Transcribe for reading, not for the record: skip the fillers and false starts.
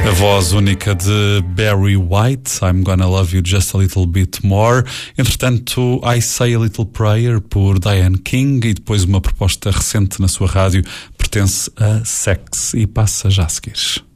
A voz única de Barry White, I'm Gonna Love You Just a Little Bit More. Entretanto, I Say a Little Prayer, por Diane King, e depois uma proposta recente na sua rádio, pertence a Sex, e passa já a seguir.